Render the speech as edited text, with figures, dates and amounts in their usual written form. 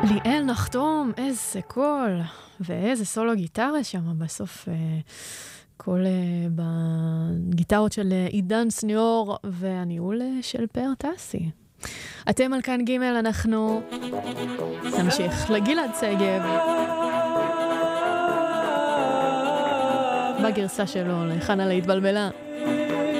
ליאל נחתום, איזה קול, ואיזה סולו גיטרה שם בסוף, קול בגיטרות של עידן סניור, והניהול של פאר טסי. אתם על כאן ג', אנחנו נמשיך לגלעד שגב. בגרסה שלו, לחנה להתבלבלה.